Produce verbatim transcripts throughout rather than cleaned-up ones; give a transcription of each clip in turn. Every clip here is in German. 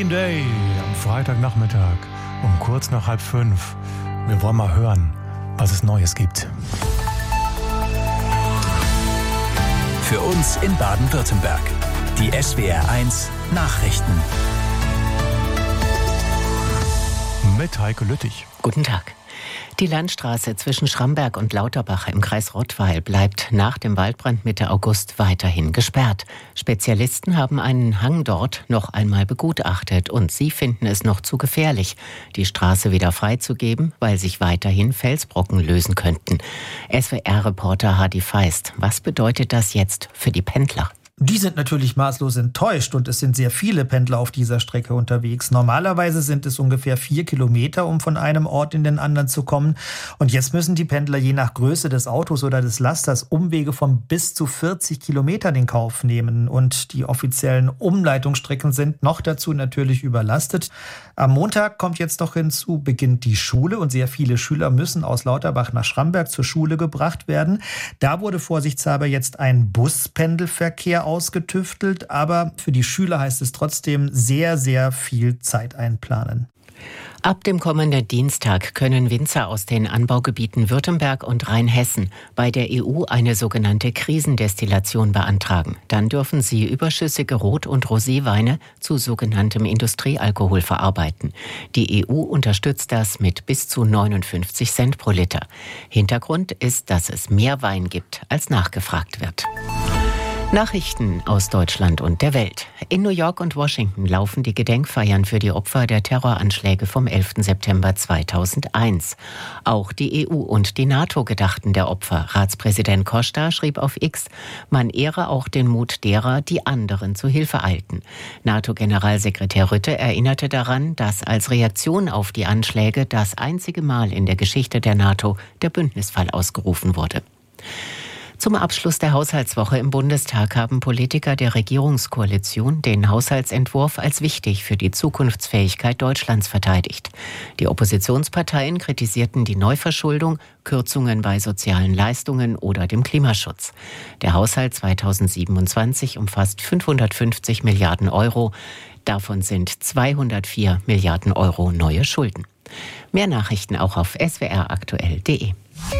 Green Day am Freitagnachmittag um kurz nach halb fünf. Wir wollen mal hören, was es Neues gibt. Für uns in Baden-Württemberg. Die S W R eins Nachrichten. Mit Heike Lüttich. Guten Tag. Die Landstraße zwischen Schramberg und Lauterbach im Kreis Rottweil bleibt nach dem Waldbrand Mitte August weiterhin gesperrt. Spezialisten haben einen Hang dort noch einmal begutachtet und sie finden es noch zu gefährlich, die Straße wieder freizugeben, weil sich weiterhin Felsbrocken lösen könnten. S W R-Reporter Hardy Feist, was bedeutet das jetzt für die Pendler? Die sind natürlich maßlos enttäuscht und es sind sehr viele Pendler auf dieser Strecke unterwegs. Normalerweise sind es ungefähr vier Kilometer, um von einem Ort in den anderen zu kommen. Und jetzt müssen die Pendler je nach Größe des Autos oder des Lasters Umwege von bis zu vierzig Kilometern in Kauf nehmen. Und die offiziellen Umleitungsstrecken sind noch dazu natürlich überlastet. Am Montag kommt jetzt noch hinzu, beginnt die Schule und sehr viele Schüler müssen aus Lauterbach nach Schramberg zur Schule gebracht werden. Da wurde vorsichtshalber jetzt ein Buspendelverkehr ausgetüftelt, aber für die Schüler heißt es trotzdem sehr, sehr viel Zeit einplanen. Ab dem kommenden Dienstag können Winzer aus den Anbaugebieten Württemberg und Rheinhessen bei der E U eine sogenannte Krisendestillation beantragen. Dann dürfen sie überschüssige Rot- und Roséweine zu sogenanntem Industriealkohol verarbeiten. Die E U unterstützt das mit bis zu neunundfünfzig Cent pro Liter. Hintergrund ist, dass es mehr Wein gibt, als nachgefragt wird. Nachrichten aus Deutschland und der Welt. In New York und Washington laufen die Gedenkfeiern für die Opfer der Terroranschläge vom elften September zweitausendeins. Auch die E U und die NATO gedachten der Opfer. Ratspräsident Costa schrieb auf X, man ehre auch den Mut derer, die anderen zu Hilfe eilten. NATO-Generalsekretär Rutte erinnerte daran, dass als Reaktion auf die Anschläge das einzige Mal in der Geschichte der NATO der Bündnisfall ausgerufen wurde. Zum Abschluss der Haushaltswoche im Bundestag haben Politiker der Regierungskoalition den Haushaltsentwurf als wichtig für die Zukunftsfähigkeit Deutschlands verteidigt. Die Oppositionsparteien kritisierten die Neuverschuldung, Kürzungen bei sozialen Leistungen oder dem Klimaschutz. Der Haushalt zweitausendsiebenundzwanzig umfasst fünfhundertfünfzig Milliarden Euro. Davon sind zweihundertvier Milliarden Euro neue Schulden. Mehr Nachrichten auch auf s w r aktuell punkt d e.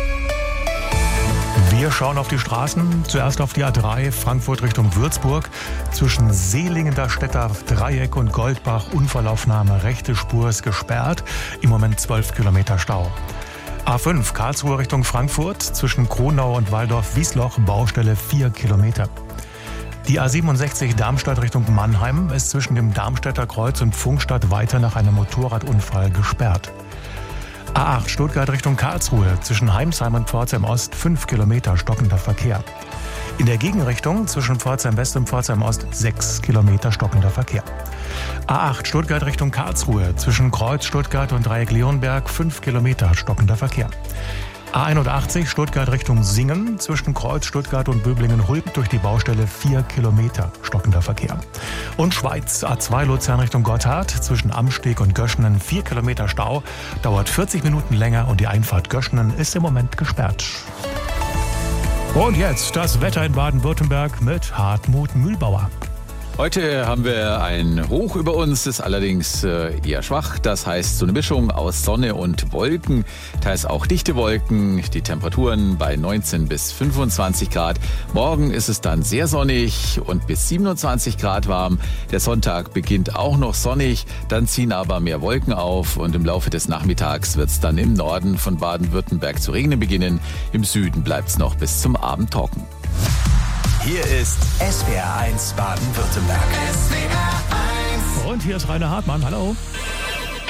Wir schauen auf die Straßen. Zuerst auf die A drei, Frankfurt Richtung Würzburg. Zwischen Seelingen-Städter Dreieck und Goldbach Unfallaufnahme. Rechte Spur ist gesperrt. Im Moment zwölf Kilometer Stau. A fünf, Karlsruhe Richtung Frankfurt. Zwischen Kronau und Waldorf-Wiesloch Baustelle vier Kilometer. Die A siebenundsechzig Darmstadt Richtung Mannheim ist zwischen dem Darmstädter Kreuz und Pfungstadt weiter nach einem Motorradunfall gesperrt. A acht Stuttgart Richtung Karlsruhe, zwischen Heimsheim und Pforzheim Ost fünf Kilometer stockender Verkehr. In der Gegenrichtung zwischen Pforzheim West und Pforzheim Ost sechs Kilometer stockender Verkehr. A acht Stuttgart Richtung Karlsruhe, zwischen Kreuz Stuttgart und Dreieck Leonberg fünf Kilometer stockender Verkehr. A einundachtzig Stuttgart Richtung Singen, zwischen Kreuz Stuttgart und Böblingen-Hulb durch die Baustelle vier Kilometer stockender Verkehr. Und Schweiz, A zwei Luzern Richtung Gotthard, zwischen Amsteg und Göschenen vier Kilometer Stau, dauert vierzig Minuten länger und die Einfahrt Göschenen ist im Moment gesperrt. Und jetzt das Wetter in Baden-Württemberg mit Hartmut Mühlbauer. Heute haben wir ein Hoch über uns, ist allerdings eher schwach. Das heißt so eine Mischung aus Sonne und Wolken, teils auch dichte Wolken. Die Temperaturen bei neunzehn bis fünfundzwanzig Grad. Morgen ist es dann sehr sonnig und bis siebenundzwanzig Grad warm. Der Sonntag beginnt auch noch sonnig, dann ziehen aber mehr Wolken auf und im Laufe des Nachmittags wird es dann im Norden von Baden-Württemberg zu regnen beginnen. Im Süden bleibt es noch bis zum Abend trocken. Hier ist S W R eins Baden-Württemberg. Und hier ist Rainer Hartmann. Hallo.